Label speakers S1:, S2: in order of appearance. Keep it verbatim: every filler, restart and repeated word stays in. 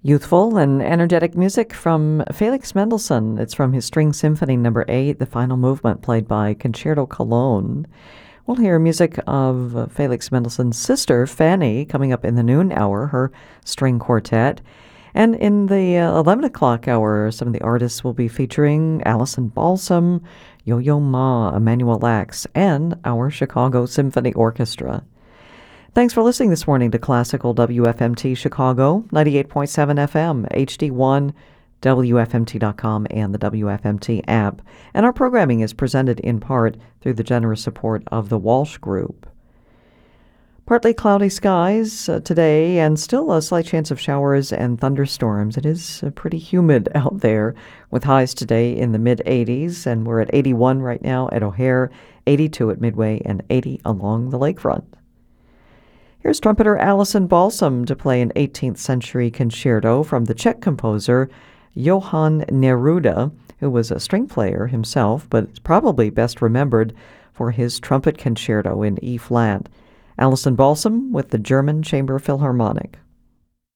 S1: Youthful and energetic music from Felix Mendelssohn. It's from his String Symphony Number eight, the final movement, played by Concerto Cologne. We'll hear music of Felix Mendelssohn's sister, Fanny, coming up in the noon hour, her string quartet. And in the uh, eleven o'clock hour, some of the artists will be featuring Alison Balsam, Yo-Yo Ma, Emanuel Lax, and our Chicago Symphony Orchestra. Thanks for listening this morning to Classical W F M T Chicago, ninety-eight point seven F M, H D one, W F M T dot com, and the W F M T app. And our programming is presented in part through the generous support of the Walsh Group. Partly cloudy skies uh, today, and still a slight chance of showers and thunderstorms. It is uh, pretty humid out there, with highs today in the mid-eighties, and we're at eighty-one right now at O'Hare, eighty-two at Midway, and eighty along the lakefront. Here's trumpeter Alison Balsam to play an eighteenth century concerto from the Czech composer Johann Neruda, who was a string player himself, but is probably best remembered for his trumpet concerto in E-flat. Alison Balsam with the German Chamber Philharmonic.